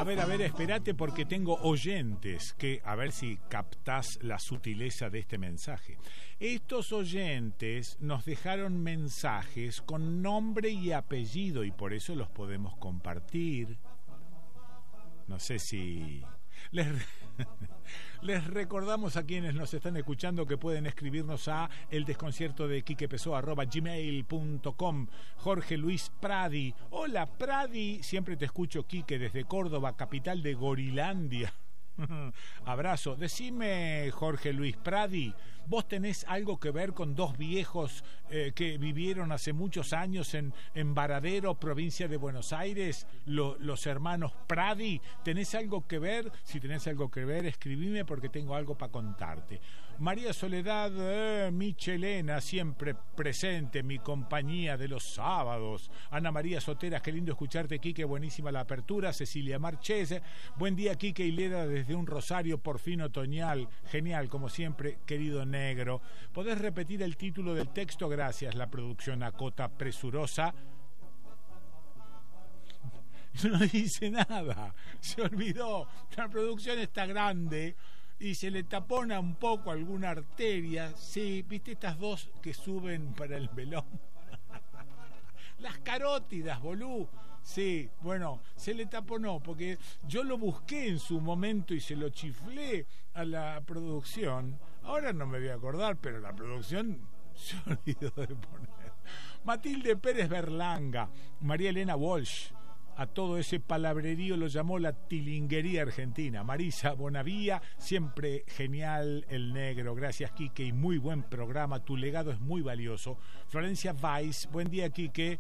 A ver, espérate porque tengo oyentes que, a ver si captás la sutileza de este mensaje. Estos oyentes nos dejaron mensajes con nombre y apellido y por eso los podemos compartir. No sé si... Les recordamos a quienes nos están escuchando que pueden escribirnos a eldesconciertodequiquepessoa@gmail.com. Jorge Luis Pradi. Hola Pradi, siempre te escucho, Quique, desde Córdoba, capital de Gorilandia. Abrazo. Decime, Jorge Luis Pradi, ¿vos tenés algo que ver con dos viejos que vivieron hace muchos años en Varadero, provincia de Buenos Aires, los hermanos Pradi? ¿Tenés algo que ver? Si tenés algo que ver, escribime porque tengo algo para contarte. María Soledad Michelena, siempre presente, mi compañía de los sábados. Ana María Soteras, qué lindo escucharte, Quique, buenísima la apertura. Cecilia Marchese, buen día, Quique y Leda, desde un Rosario por fin otoñal, genial como siempre, querido negro. ¿Podés repetir el título del texto? Gracias, la producción acota presurosa. No dice nada, se olvidó, la producción está grande y se le tapona un poco alguna arteria. Sí, viste estas dos que suben para el melón. Las carótidas, bolú. Sí, bueno, se le taponó porque yo lo busqué en su momento y se lo chiflé a la producción. Ahora no me voy a acordar, pero la producción se olvidó de poner. Matilde Pérez Berlanga, María Elena Walsh. A todo ese palabrerío lo llamó la tilinguería argentina. Marisa Bonavía, siempre genial el negro. Gracias, Quique, y muy buen programa. Tu legado es muy valioso. Florencia Weiss, buen día, Quique.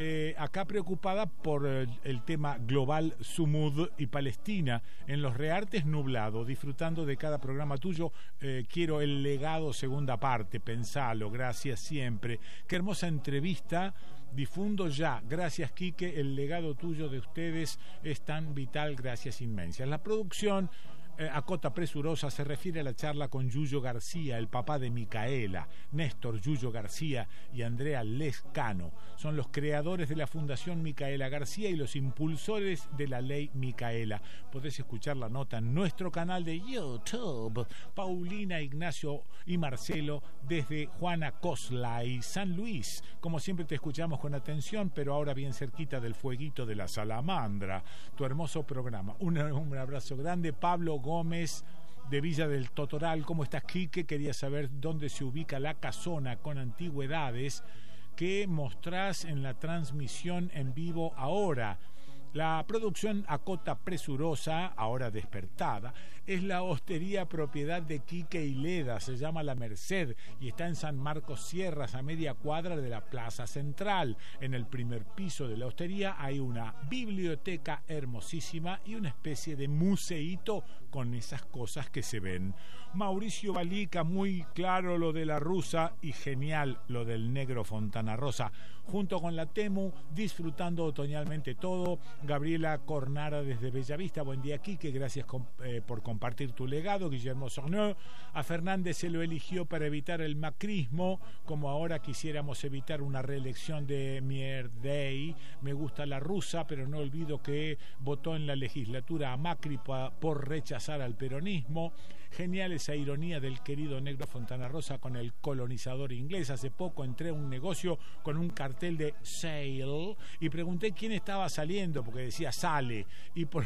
Acá preocupada por el tema global Sumud y Palestina. En los Reartes nublado, disfrutando de cada programa tuyo. Quiero el legado segunda parte. Pensalo, gracias siempre. Qué hermosa entrevista. Difundo ya. Gracias, Quique. El legado tuyo de ustedes es tan vital. Gracias inmensas. La producción acota presurosa se refiere a la charla con Yuyo García, el papá de Micaela. Néstor Yuyo García y Andrea Lescano son los creadores de la Fundación Micaela García y los impulsores de la ley Micaela. Podés escuchar la nota en nuestro canal de YouTube. Paulina, Ignacio y Marcelo desde Juana Cosla y San Luis. Como siempre te escuchamos con atención, pero ahora bien cerquita del fueguito de la salamandra. Tu hermoso programa. Un abrazo grande. Pablo Gómez de Villa del Totoral, ¿cómo estás, Quique? Quería saber dónde se ubica la casona con antigüedades que mostrás en la transmisión en vivo ahora. La producción acota presurosa, ahora despertada, es la hostería propiedad de Quique y Leda, se llama La Merced y está en San Marcos Sierras, a media cuadra de la Plaza Central. En el primer piso de la hostería hay una biblioteca hermosísima y una especie de museíto con esas cosas que se ven. Mauricio Balica, muy claro lo de la rusa y genial lo del negro Fontana Rosa. Junto con la Temu, disfrutando otoñalmente todo. Gabriela Cornara desde Bellavista, buen día, Quique, gracias por compartir tu legado. Guillermo Sorneux, a Fernández se lo eligió para evitar el macrismo, como ahora quisiéramos evitar una reelección de Mierdey. Me gusta la rusa, pero no olvido que votó en la legislatura a Macri por rechazar al peronismo. Genial esa ironía del querido negro Fontana Rosa con el colonizador inglés. Hace poco entré a un negocio con un cartel de sale y pregunté quién estaba saliendo, porque decía sale, y por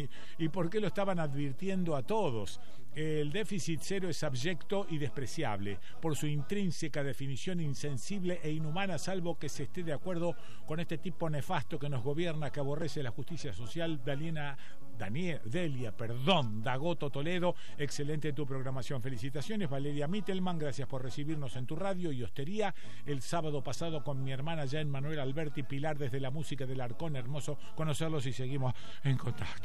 qué lo estaban advirtiendo a todos. El déficit cero es abyecto y despreciable por su intrínseca definición insensible e inhumana, salvo que se esté de acuerdo con este tipo nefasto que nos gobierna, que aborrece la justicia social. Delia Dagoto Toledo, excelente tu programación, felicitaciones. Valeria Mittelman, gracias por recibirnos en tu radio y hostería el sábado pasado con mi hermana ya en Manuel Alberti Pilar desde la música del Arcón, hermoso conocerlos y seguimos en contacto.